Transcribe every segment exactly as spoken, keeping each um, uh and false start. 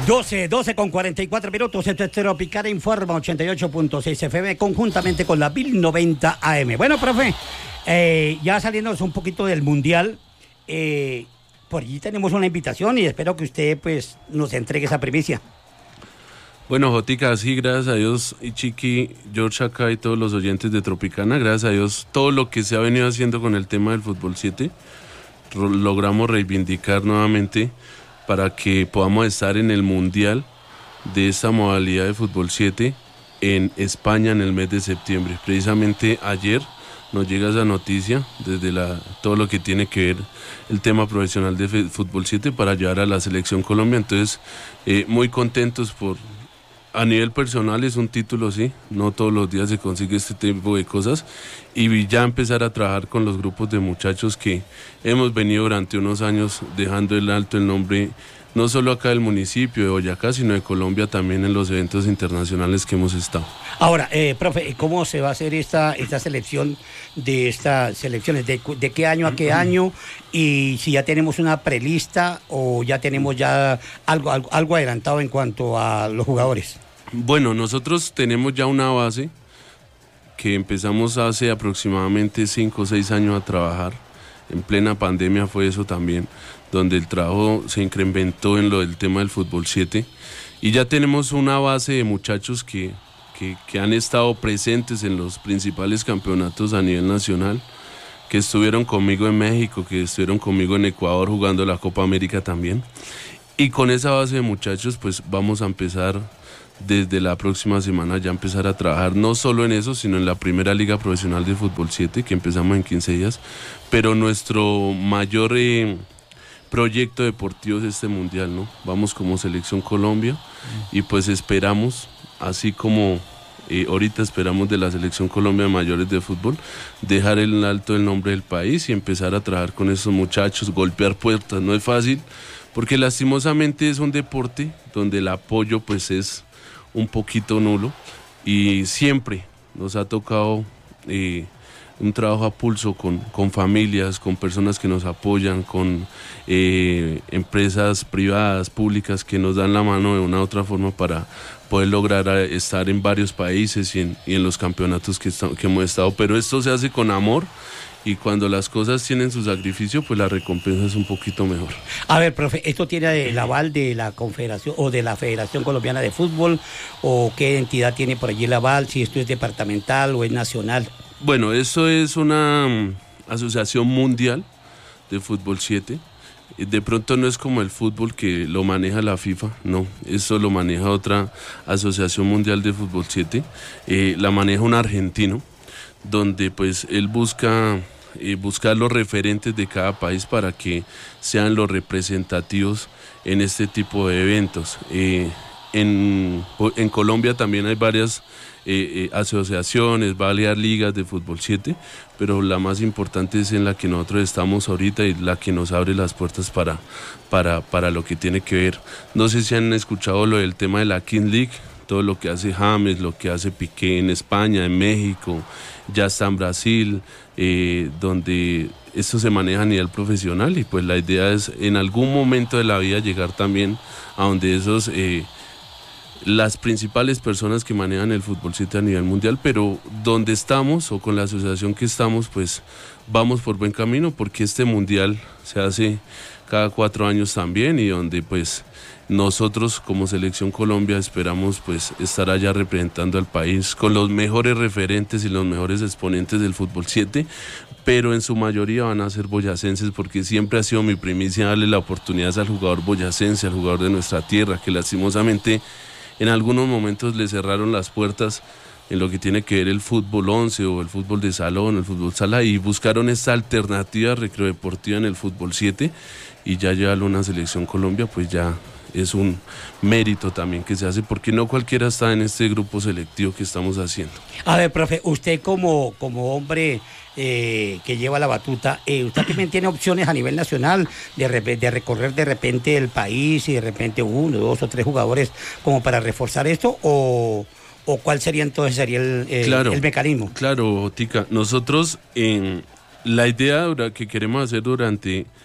doce, doce con cuarenta y cuatro minutos, esto es Tropical Informa ochenta y ocho punto seis F M conjuntamente con la mil noventa A M. Bueno, profe, eh, ya saliéndonos un poquito del Mundial, eh, por allí tenemos una invitación y espero que usted pues nos entregue esa primicia. Bueno, Jotica, sí, gracias a Dios, y Chiqui, George acá y todos los oyentes de Tropicana, gracias a Dios, todo lo que se ha venido haciendo con el tema del fútbol siete, logramos reivindicar nuevamente para que podamos estar en el Mundial de esta modalidad de fútbol siete en España en el mes de septiembre. Precisamente ayer nos llega esa noticia desde la, todo lo que tiene que ver el tema profesional de fútbol siete para llevar a la selección Colombia. Entonces, eh, muy contentos por... A nivel personal es un título, sí, no todos los días se consigue este tipo de cosas y ya empezar a trabajar con los grupos de muchachos que hemos venido durante unos años dejando en alto el nombre, no solo acá del municipio de Boyacá, sino de Colombia también en los eventos internacionales que hemos estado. Ahora, eh, profe, ¿cómo se va a hacer esta, esta selección de estas selecciones? ¿De, de qué año a qué año? Y si ya tenemos una prelista o ya tenemos ya algo, algo, algo adelantado en cuanto a los jugadores. Bueno, nosotros tenemos ya una base que empezamos hace aproximadamente cinco o seis años a trabajar. En plena pandemia fue eso también, donde el trabajo se incrementó en lo del tema del fútbol siete. Y ya tenemos una base de muchachos que, que, que han estado presentes en los principales campeonatos a nivel nacional, que estuvieron conmigo en México, que estuvieron conmigo en Ecuador jugando la Copa América también. Y con esa base de muchachos pues vamos a empezar desde la próxima semana ya empezar a trabajar no solo en eso, sino en la primera liga profesional de fútbol siete que empezamos en quince días, pero nuestro mayor eh, proyecto deportivo es este mundial, ¿no? Vamos como selección Colombia y pues esperamos, así como eh, ahorita esperamos de la selección Colombia de mayores de fútbol, dejar en alto el nombre del país y empezar a trabajar con esos muchachos, golpear puertas. No es fácil porque lastimosamente es un deporte donde el apoyo pues es un poquito nulo y siempre nos ha tocado eh, un trabajo a pulso con, con familias, con personas que nos apoyan, con eh, empresas privadas, públicas que nos dan la mano de una u otra forma para poder lograr estar en varios países y en, y en los campeonatos que, está, que hemos estado, pero esto se hace con amor. Y cuando las cosas tienen su sacrificio, pues la recompensa es un poquito mejor. A ver, profe, ¿esto tiene el aval de la Confederación o de la Federación Colombiana de Fútbol? ¿O qué entidad tiene por allí el aval? Si esto es departamental o es nacional. Bueno, eso es una um, asociación mundial de fútbol siete. De pronto no es como el fútbol que lo maneja la FIFA, no, eso lo maneja otra asociación mundial de fútbol siete. Eh, la maneja un argentino, donde pues él busca eh, buscar los referentes de cada país para que sean los representativos en este tipo de eventos. Eh, en, en Colombia también hay varias eh, eh, asociaciones, varias ligas de fútbol siete, pero la más importante es en la que nosotros estamos ahorita y la que nos abre las puertas para, para, para lo que tiene que ver. No sé si han escuchado lo del tema de la Kings League, todo lo que hace James, lo que hace Piqué en España, en México, ya está en Brasil, eh, donde esto se maneja a nivel profesional y pues la idea es en algún momento de la vida llegar también a donde esos, eh, las principales personas que manejan el fútbol siete a nivel mundial, pero donde estamos o con la asociación que estamos pues vamos por buen camino porque este mundial se hace cada cuatro años también y donde pues nosotros como Selección Colombia esperamos pues estar allá representando al país con los mejores referentes y los mejores exponentes del fútbol siete, pero en su mayoría van a ser boyacenses porque siempre ha sido mi primicia darle la oportunidad al jugador boyacense, al jugador de nuestra tierra, que lastimosamente en algunos momentos le cerraron las puertas en lo que tiene que ver el fútbol once o el fútbol de salón, el fútbol sala, y buscaron esta alternativa recreodeportiva en el fútbol siete y ya llevarlo a una Selección Colombia pues ya es un mérito también que se hace porque no cualquiera está en este grupo selectivo que estamos haciendo. A ver, profe, usted como, como hombre eh, que lleva la batuta, eh, ¿usted también tiene opciones a nivel nacional de, re, de recorrer de repente el país y de repente uno, dos o tres jugadores como para reforzar esto? ¿O, o cuál sería entonces sería el, el, claro, el mecanismo? Claro, Tica, nosotros en la idea que queremos hacer durante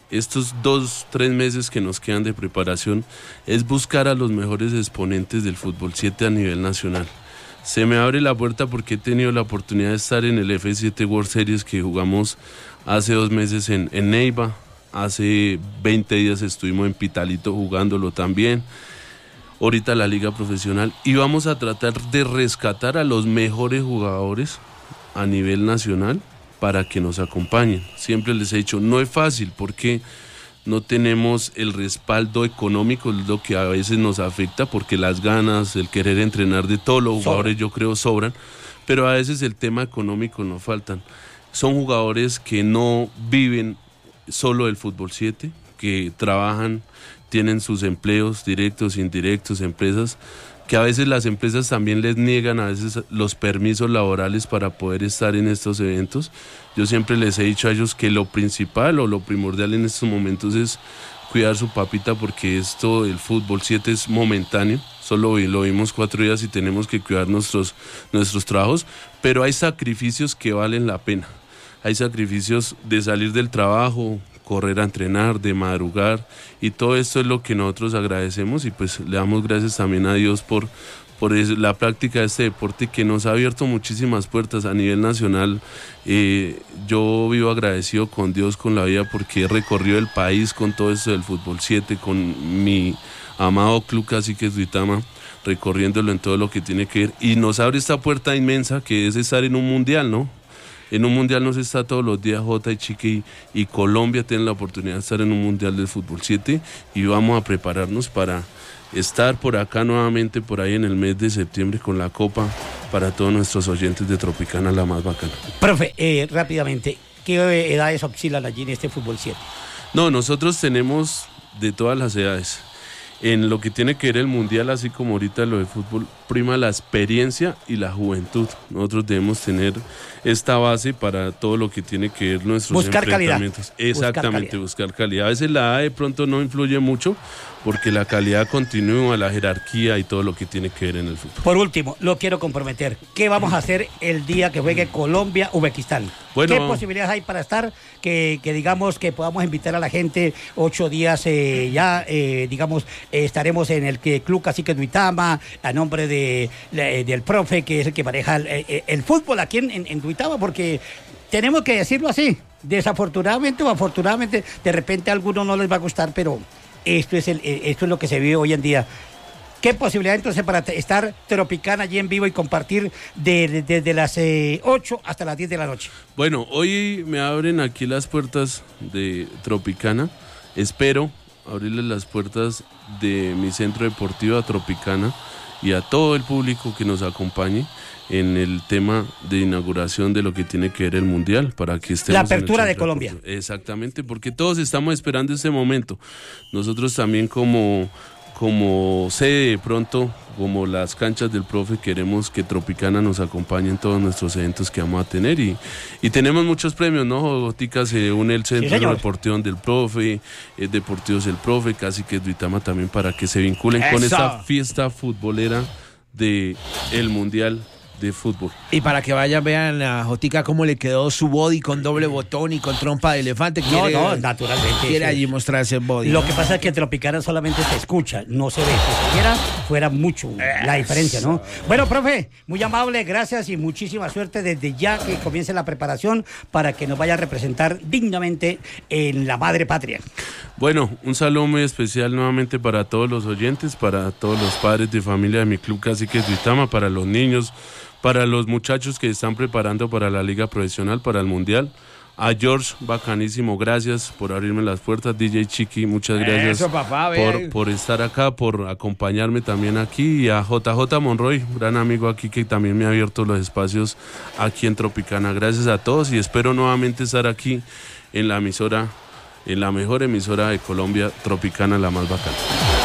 estos dos, tres meses que nos quedan de preparación es buscar a los mejores exponentes del fútbol siete a nivel nacional. Se me abre la puerta porque he tenido la oportunidad de estar en el F siete World Series que jugamos hace dos meses en, en Neiva, hace veinte días estuvimos en Pitalito jugándolo también, ahorita la liga profesional, y vamos a tratar de rescatar a los mejores jugadores a nivel nacional para que nos acompañen. Siempre les he dicho, no es fácil porque no tenemos el respaldo económico, es lo que a veces nos afecta, porque las ganas, el querer entrenar de todos los jugadores yo creo sobran, pero a veces el tema económico nos faltan. Son jugadores que no viven solo del fútbol siete, que trabajan, tienen sus empleos directos, indirectos, empresas, que a veces las empresas también les niegan a veces los permisos laborales para poder estar en estos eventos. Yo siempre les he dicho a ellos que lo principal o lo primordial en estos momentos es cuidar su papita, porque esto del fútbol siete es momentáneo, solo lo vimos cuatro días y tenemos que cuidar nuestros, nuestros trabajos, pero hay sacrificios que valen la pena. Hay sacrificios de salir del trabajo, correr a entrenar, de madrugar, y todo esto es lo que nosotros agradecemos, y pues le damos gracias también a Dios por, por la práctica de este deporte que nos ha abierto muchísimas puertas a nivel nacional. Eh, yo vivo agradecido con Dios, con la vida, porque he recorrido el país con todo esto del fútbol siete, con mi amado Club Caciques Duitama, recorriéndolo en todo lo que tiene que ver, y nos abre esta puerta inmensa que es estar en un mundial, ¿no? En un mundial no se está todos los días. Jota y Chiqui y, y Colombia tienen la oportunidad de estar en un mundial del fútbol siete, y vamos a prepararnos para estar por acá nuevamente por ahí en el mes de septiembre con la Copa para todos nuestros oyentes de Tropicana, la más bacana. Profe, eh, rápidamente, ¿qué edades oscilan allí en este fútbol siete? No, nosotros tenemos de todas las edades. En lo que tiene que ver el mundial, así como ahorita lo de fútbol, prima la experiencia y la juventud. Nosotros debemos tener esta base para todo lo que tiene que ver nuestros buscar enfrentamientos. Calidad. Exactamente, buscar calidad. buscar calidad. A veces la edad de pronto no influye mucho, porque la calidad continúa, la jerarquía y todo lo que tiene que ver en el fútbol. Por último, lo quiero comprometer. ¿Qué vamos a hacer el día que juegue Colombia-Uzbekistán? Bueno, ¿qué posibilidades hay para estar? Que, que digamos que podamos invitar a la gente ocho días eh, ya, eh, digamos, eh, estaremos en el que Club Caciques Duitama, a nombre de, de, del profe, que es el que maneja el, el, el fútbol aquí en, en, en Duitama, porque tenemos que decirlo así. Desafortunadamente o afortunadamente, de repente a algunos no les va a gustar, pero esto es, el, esto es lo que se vive hoy en día. ¿Qué posibilidad entonces para estar Tropicana allí en vivo y compartir desde de, de las eh, ocho hasta las diez de la noche? Bueno, hoy me abren aquí las puertas de Tropicana. Espero abrirles las puertas de mi centro deportivo a Tropicana y a todo el público que nos acompañe en el tema de inauguración de lo que tiene que ver el Mundial, para que estemos la apertura en el de Colombia. Exactamente, porque todos estamos esperando ese momento. Nosotros también como, como sede de pronto, como las canchas del profe, queremos que Tropicana nos acompañe en todos nuestros eventos que vamos a tener, y, y tenemos muchos premios, ¿no? Botica se une el Centro sí, Deportivo del Profe, eh, Deportivos del Profe, Caciques Duitama también, para que se vinculen Eso. con esta fiesta futbolera de el Mundial de fútbol. Y para que vayan, vean a Jotica cómo le quedó su body con doble botón y con trompa de elefante. No, no, naturalmente. Quiere sí. allí mostrarse el body. Lo ¿no? que pasa es que Tropicana solamente se escucha, no se ve. Si se viera, fuera mucho la diferencia, ¿no? Bueno, profe, muy amable, gracias y muchísima suerte desde ya que comience la preparación para que nos vaya a representar dignamente en la madre patria. Bueno, un saludo muy especial nuevamente para todos los oyentes, para todos los padres de familia de mi Club Caciques Duitama, para los niños, para los muchachos que están preparando para la liga profesional, para el mundial. A George, bacanísimo, gracias por abrirme las puertas. D J Chiqui, muchas gracias. Eso, papá, por, por estar acá, por acompañarme también aquí. Y a J J Monroy, gran amigo aquí que también me ha abierto los espacios aquí en Tropicana. Gracias a todos y espero nuevamente estar aquí en la emisora, en la mejor emisora de Colombia, Tropicana, la más bacana.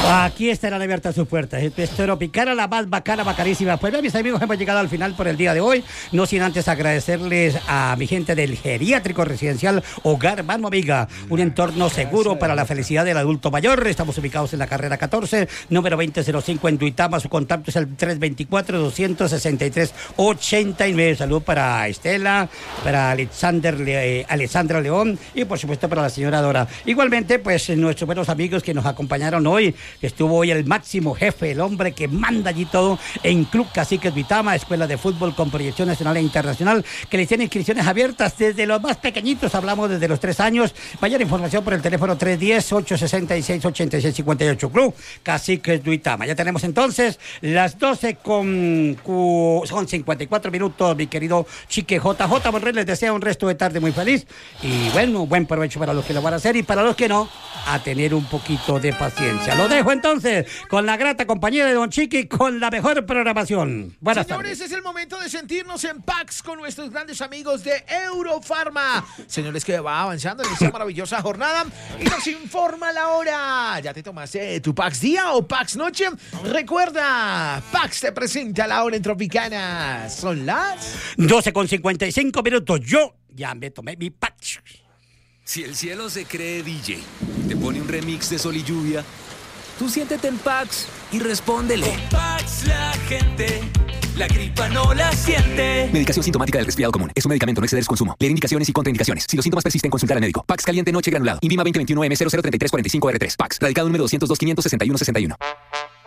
Aquí estarán abiertas sus puertas. Espero picara la más bacana, bacanísima. Pues bien, mis amigos, hemos llegado al final por el día de hoy. No sin antes agradecerles a mi gente del geriátrico residencial Hogar Mano Amiga. Un entorno seguro para la felicidad del adulto mayor. Estamos ubicados en la carrera catorce, número veinte cero cinco en Duitama. Su contacto es el tres dos cuatro, dos seis tres, ocho nueve. Salud para Estela, para Alexander, Le- Alexandra León y por supuesto para la señora Dora. Igualmente, pues nuestros buenos amigos que nos acompañaron hoy. Estuvo hoy el máximo jefe, el hombre que manda allí todo en Club Caciques Duitama, escuela de fútbol con proyección nacional e internacional, que les tiene inscripciones abiertas desde los más pequeñitos, hablamos desde los tres años. Mayor información por el teléfono tres uno cero, ocho seis seis, ocho seis cinco ocho. Club Caciques Duitama. Ya tenemos entonces las doce con, con cincuenta y cuatro minutos, mi querido Chique J J. Monreal les desea un resto de tarde muy feliz y bueno, buen provecho para los que lo van a hacer y para los que no, a tener un poquito de paciencia. Lo dejo entonces con la grata compañía de Don Chiqui con la mejor programación. Buenas Señores, tardes. es el momento de sentirnos en Pax con nuestros grandes amigos de Eurofarma. Señores, que va avanzando en esta maravillosa jornada y nos informa la hora. ¿Ya te tomaste tu Pax día o Pax noche? Recuerda, Pax te presenta la hora en Tropicana. Son las... doce con cincuenta y cinco minutos. Yo ya me tomé mi patch. Si el cielo se cree D J, te pone un remix de Sol y Lluvia, tú siéntete en Pax y respóndele. Con Pax la gente, la gripa no la siente. Medicación sintomática del resfriado común. Es un medicamento, no exceder su consumo. Leer indicaciones y contraindicaciones. Si los síntomas persisten, consultar al médico. Pax caliente noche granulado. Invima veinte veintiuno M cero cero tres tres cuatro cinco R tres. Pax. Radicado número doscientos dos, quinientos sesenta y uno sesenta y uno.